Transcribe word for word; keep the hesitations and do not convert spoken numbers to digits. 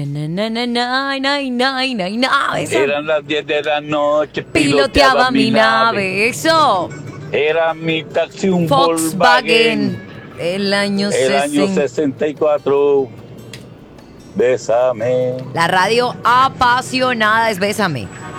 Na, na, na, na, na, na, na, na, esa. Eran las diez de la noche, Piloteaba mi nave, eso. Era mi taxi un Volkswagen, Volkswagen. el año El año sesenta. sesenta y cuatro. Bésame. La radio apasionada es Bésame.